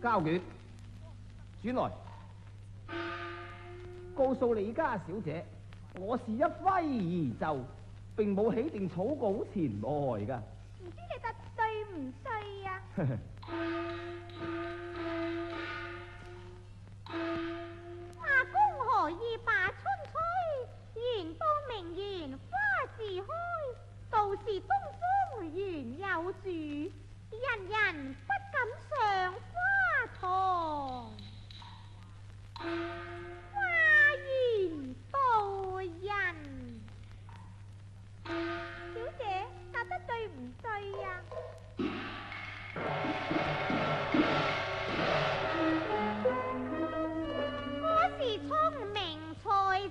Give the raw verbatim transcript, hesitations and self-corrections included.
交卷轉來，告訴李家小姐，我是一揮而就，並冇起定草稿前來噶。 唔知你得對唔對啊？阿公何以把春吹？言當明月花自開，道是東風原有主，人人不